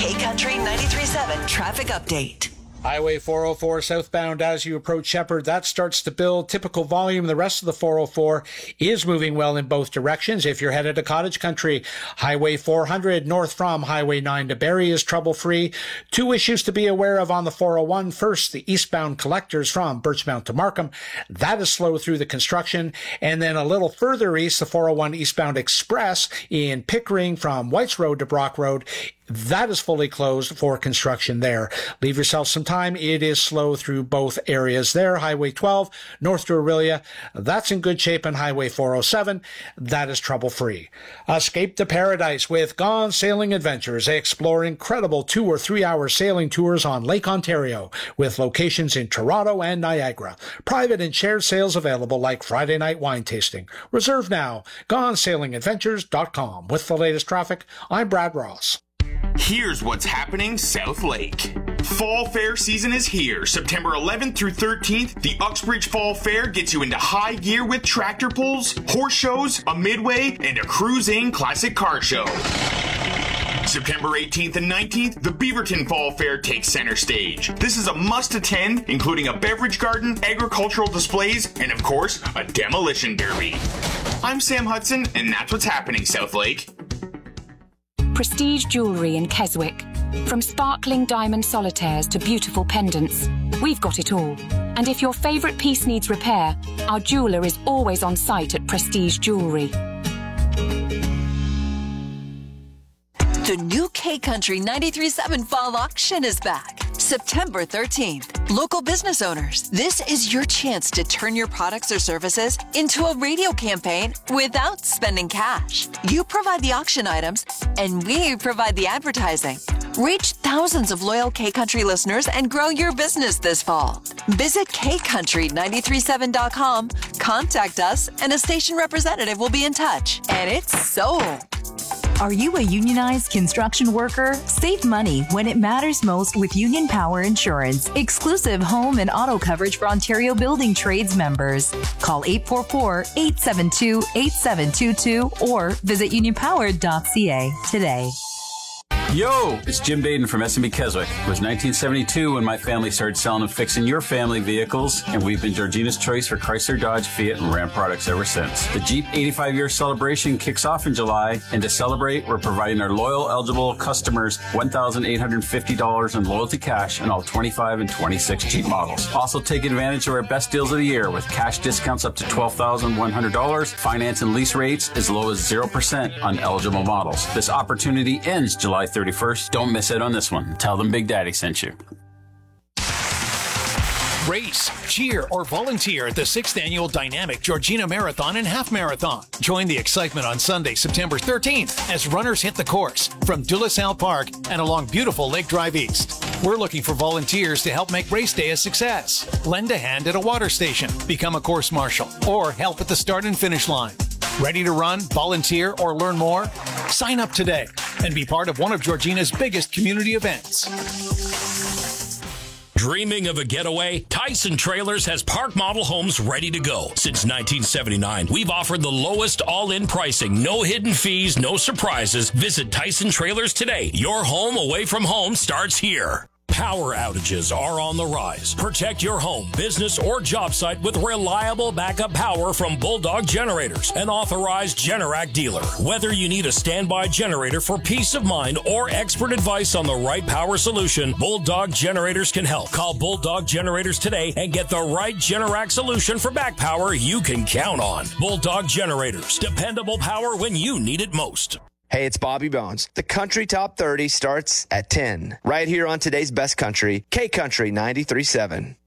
K-Country 93.7 traffic update. Highway 404 southbound as you approach Shepherd, that starts to build typical volume. The rest of the 404 is moving well in both directions. If you're headed to Cottage Country, Highway 400 north from Highway 9 to Barrie is trouble-free. Two issues to be aware of on the 401. First, the eastbound collectors from Birchmount to Markham. That is slow through the construction. And then a little further east, the 401 eastbound express in Pickering from Whites Road to Brock Road. That is fully closed for construction there. Leave yourself some time. It is slow through both areas there. Highway 12, north to Orillia, that's in good shape. And Highway 407, that is trouble-free. Escape to paradise with Gone Sailing Adventures. They explore incredible 2 or 3 hour sailing tours on Lake Ontario with locations in Toronto and Niagara. Private and shared sales available like Friday night wine tasting. Reserve now. GoneSailingAdventures.com. With the latest traffic, I'm Brad Ross. Here's what's happening South Lake. Fall Fair season is here. September 11th through 13th, the Uxbridge Fall Fair gets you into high gear with tractor pulls, horse shows, a midway, and a cruising classic car show. September 18th and 19th, the Beaverton Fall Fair takes center stage. This is a must-attend, including a beverage garden, agricultural displays, and of course, a demolition derby. I'm Sam Hudson, and that's what's happening South Lake. Prestige Jewellery in Keswick. From sparkling diamond solitaires to beautiful pendants, we've got it all. And if your favourite piece needs repair, our jeweller is always on site at Prestige Jewellery. The new K-Country 93.7 Fall Auction is back. September 13th. Local business owners, this is your chance to turn your products or services into a radio campaign without spending cash. You provide the auction items, and we provide the advertising. Reach thousands of loyal K-Country listeners and grow your business this fall. Visit kcountry937.com, contact us, and a station representative will be in touch. And it's sold. Are you a unionized construction worker? Save money when it matters most with Union Power Insurance. Exclusive home and auto coverage for Ontario Building Trades members. Call 844-872-8722 or visit unionpower.ca today. Yo, it's Jim Baden from S&B Keswick. It was 1972 when my family started selling and fixing your family vehicles, and we've been Georgina's choice for Chrysler, Dodge, Fiat, and Ram products ever since. The Jeep 85-year celebration kicks off in July, and to celebrate, we're providing our loyal, eligible customers $1,850 in loyalty cash on all 25 and 26 Jeep models. Also, take advantage of our best deals of the year with cash discounts up to $12,100, finance and lease rates as low as 0% on eligible models. This opportunity ends July 31st. Don't miss it on this one. Tell them Big Daddy sent you. Race, cheer, or volunteer at the 6th Annual Dynamic Georgina Marathon and Half Marathon. Join the excitement on Sunday, September 13th as runners hit the course from De La Salle Park and along beautiful Lake Drive East. We're looking for volunteers to help make race day a success. Lend a hand at a water station, become a course marshal, or help at the start and finish line. Ready to run, volunteer, or learn more? Sign up today and be part of one of Georgina's biggest community events. Dreaming of a getaway? Tyson Trailers has park model homes ready to go. Since 1979, we've offered the lowest all-in pricing, no hidden fees, no surprises. Visit Tyson Trailers today. Your home away from home starts here. Power outages are on the rise. Protect your home, business, or job site with reliable backup power from Bulldog Generators, an authorized Generac dealer. Whether you need a standby generator for peace of mind or expert advice on the right power solution, Bulldog Generators can help. Call Bulldog Generators today and get the right Generac solution for back power you can count on. Bulldog Generators, dependable power when you need it most. Hey, it's Bobby Bones. The Country Top 30 starts at 10. Right here on today's Best Country, K-Country 93.7.